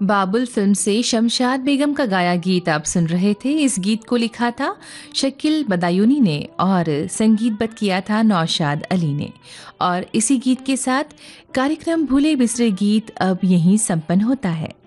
बाबुल film से शमशाद बेगम का गाया गीत आप सुन रहे थे। इस गीत को लिखा था शकील बदायूनी ने और संगीतबद्ध किया था नौशाद अली ने। और इसी गीत के साथ कार्यक्रम भूले बिसरे गीत अब यहीं संपन्न होता है।